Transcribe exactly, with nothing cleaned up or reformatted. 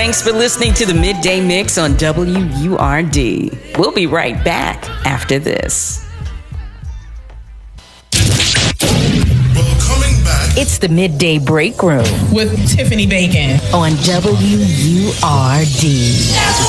Thanks for listening to the Midday Mix on W U R D. We'll be right back after this. Well, coming back. It's the Midday Break Room with Tiffany Bacon on W U R D.